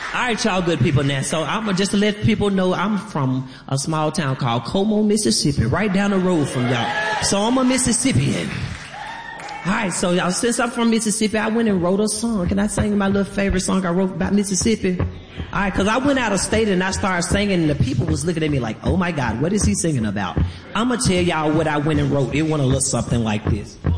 All right, y'all good people now. So I'm just to let people know I'm from a small town called Como, Mississippi, right down the road from y'all. So I'm a Mississippian. All right, so y'all, since I'm from Mississippi, I went and wrote a song. Can I sing my little favorite song I wrote about Mississippi? All right, cause I went out of state and I started singing and the people was looking at me like, oh my God, what is he singing about? I'm gonna tell y'all what I went and wrote. It went a little something like this.